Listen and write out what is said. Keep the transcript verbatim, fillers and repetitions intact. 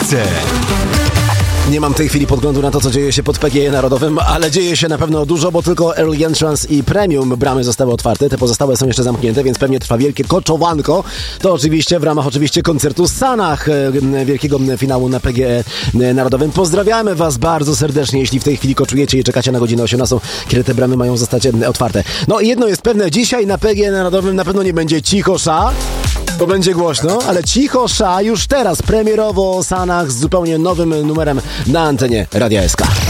Eksprese. Nie mam w tej chwili podglądu na to, co dzieje się pod P G E Narodowym, ale dzieje się na pewno dużo, bo tylko Early Entrance i Premium bramy zostały otwarte, te pozostałe są jeszcze zamknięte, więc pewnie trwa wielkie koczowanko. To oczywiście w ramach oczywiście koncertu Sanach, wielkiego finału na P G E Narodowym. Pozdrawiamy Was bardzo serdecznie, jeśli w tej chwili koczujecie i czekacie na godzinę osiemnastą, kiedy te bramy mają zostać otwarte. No i jedno jest pewne, dzisiaj na P G E Narodowym na pewno nie będzie cicho sza, to będzie głośno, ale cicho sza już teraz premierowo o Sanach z zupełnie nowym numerem na antenie Radia S K.